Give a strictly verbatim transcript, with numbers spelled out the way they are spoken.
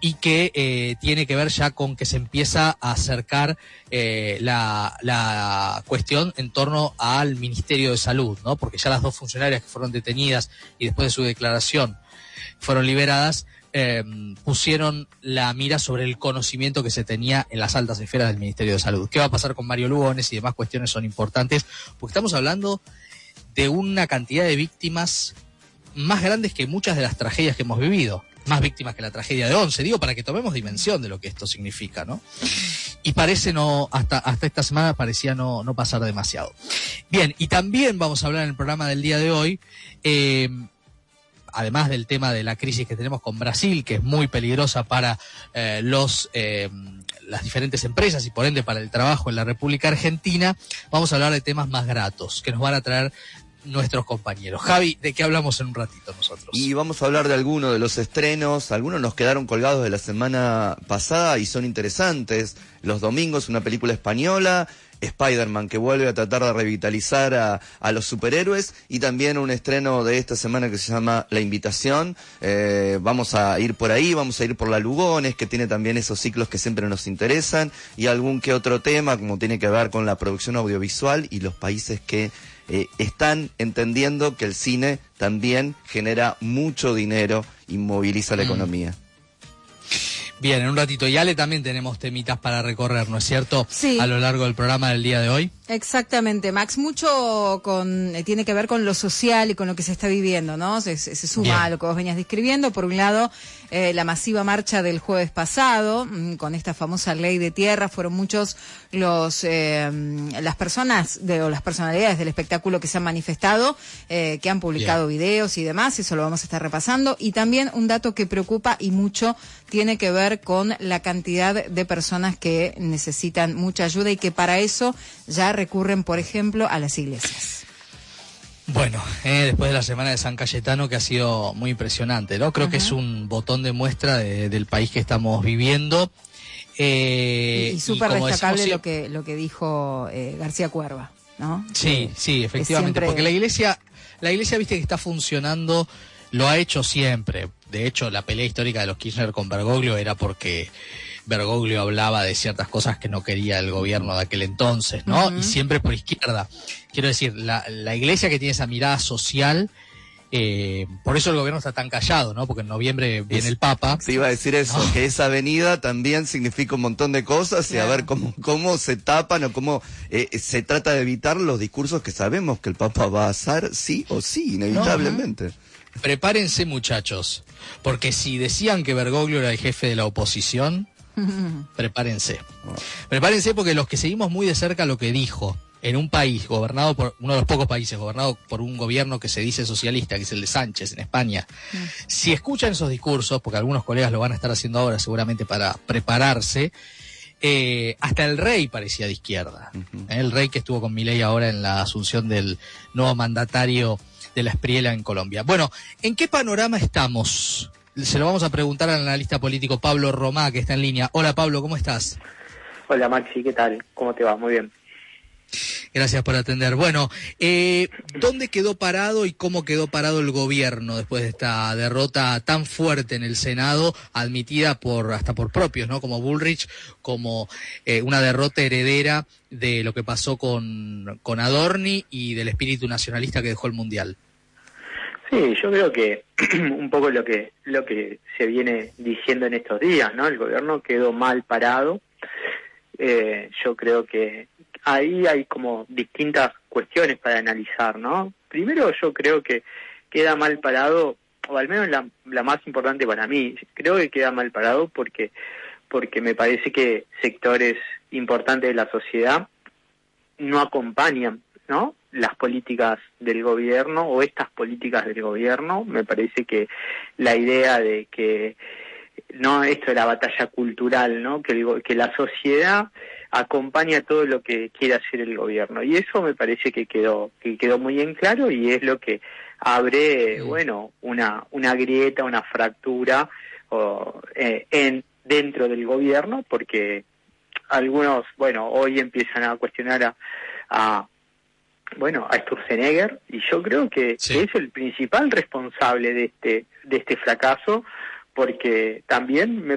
y que eh, tiene que ver ya con que se empieza a acercar eh, la, la cuestión en torno al Ministerio de Salud, ¿no? Porque ya las dos funcionarias que fueron detenidas y después de su declaración fueron liberadas, eh, pusieron la mira sobre el conocimiento que se tenía en las altas esferas del Ministerio de Salud. ¿Qué va a pasar con Mario Lugones y demás cuestiones son importantes? Porque estamos hablando de una cantidad de víctimas más grandes que muchas de las tragedias que hemos vivido. Más víctimas que la tragedia de Once, digo, para que tomemos dimensión de lo que esto significa, ¿no? Y parece no, hasta, hasta esta semana parecía no, no pasar demasiado. Bien, y también vamos a hablar en el programa del día de hoy, eh, además del tema de la crisis que tenemos con Brasil, que es muy peligrosa para eh, los eh, las diferentes empresas y por ende para el trabajo en la República Argentina, vamos a hablar de temas más gratos, que nos van a traer nuestros compañeros. Javi, ¿de qué hablamos en un ratito nosotros? Y vamos a hablar de algunos de los estrenos. Algunos nos quedaron colgados de la semana pasada y son interesantes. Los domingos, una película española, Spider-Man, que vuelve a tratar de revitalizar a, a los superhéroes, y también un estreno de esta semana que se llama La Invitación. Eh, vamos a ir por ahí, vamos a ir por la Lugones, que tiene también esos ciclos que siempre nos interesan, y algún que otro tema, como tiene que ver con la producción audiovisual y los países que Eh, están entendiendo que el cine también genera mucho dinero y moviliza la mm. economía. Bien, en un ratito. Y Ale, también tenemos temitas para recorrer, ¿no es cierto? Sí. A lo largo del programa del día de hoy. Exactamente, Max. Mucho con eh, tiene que ver con lo social y con lo que se está viviendo, ¿no? Se, se, se suma Bien. a lo que vos venías describiendo. Por un lado, eh, la masiva marcha del jueves pasado, mmm, con esta famosa ley de tierra, fueron muchos los eh, las personas de, o las personalidades del espectáculo que se han manifestado, eh, que han publicado Bien. videos y demás. Eso lo vamos a estar repasando. Y también un dato que preocupa y mucho tiene que ver con la cantidad de personas que necesitan mucha ayuda y que para eso ya recurren, por ejemplo, a las iglesias. Bueno, eh, después de la semana de San Cayetano, que ha sido muy impresionante, ¿no? Creo uh-huh. que es un botón de muestra de, del país que estamos viviendo. Eh, y y súper destacable decimos, lo que lo que dijo eh, García Cuerva, ¿no? Sí, que, sí, efectivamente, siempre... porque la iglesia, la iglesia, viste que está funcionando, lo ha hecho siempre. De hecho, la pelea histórica de los Kirchner con Bergoglio era porque Bergoglio hablaba de ciertas cosas que no quería el gobierno de aquel entonces, ¿no? Uh-huh. Y siempre por izquierda. Quiero decir, la, la iglesia que tiene esa mirada social, eh, por eso el gobierno está tan callado, ¿no? Porque en noviembre viene el Papa. Sí, iba a decir eso, ¿no? Que esa avenida también significa un montón de cosas, claro. Y a ver cómo, cómo se tapan o cómo eh, se trata de evitar los discursos que sabemos que el Papa va a hacer sí o sí, inevitablemente. Uh-huh. Prepárense, muchachos, porque si decían que Bergoglio era el jefe de la oposición, prepárense. Prepárense porque los que seguimos muy de cerca lo que dijo en un país gobernado por, uno de los pocos países gobernado por un gobierno que se dice socialista, que es el de Sánchez en España, mm. si escuchan esos discursos, porque algunos colegas lo van a estar haciendo ahora seguramente para prepararse, eh, hasta el rey parecía de izquierda. Uh-huh. El rey que estuvo con Milei ahora en la asunción del nuevo mandatario de la Espriela en Colombia. Bueno, ¿en qué panorama estamos? Se lo vamos a preguntar al analista político Pablo Romá, que está en línea. Hola, Pablo, ¿cómo estás? Hola, Maxi, ¿qué tal? ¿Cómo te va? Muy bien. Gracias por atender. Bueno, eh, ¿dónde quedó parado y cómo quedó parado el gobierno después de esta derrota tan fuerte en el Senado, admitida por hasta por propios, ¿no? Como Bullrich, como eh, una derrota heredera de lo que pasó con, con Adorni y del espíritu nacionalista que dejó el Mundial? Sí, yo creo que un poco lo que lo que se viene diciendo en estos días, ¿no? El gobierno quedó mal parado. Eh, yo creo que ahí hay como distintas cuestiones para analizar, ¿no? Primero, yo creo que queda mal parado, o al menos la, la más importante para mí, creo que queda mal parado porque porque me parece que sectores importantes de la sociedad no acompañan, ¿no?, las políticas del gobierno o estas políticas del gobierno. Me parece que la idea de que no esto de la batalla cultural, ¿no?, que el, que la sociedad acompaña todo lo que quiere hacer el gobierno, y eso me parece que quedó que quedó muy en claro, y es lo que abre, bueno, una una grieta, una fractura o, eh, en dentro del gobierno, porque algunos, bueno, hoy empiezan a cuestionar a, a bueno, a Sturzenegger, y yo creo que sí. es el principal responsable de este de este fracaso, porque también me,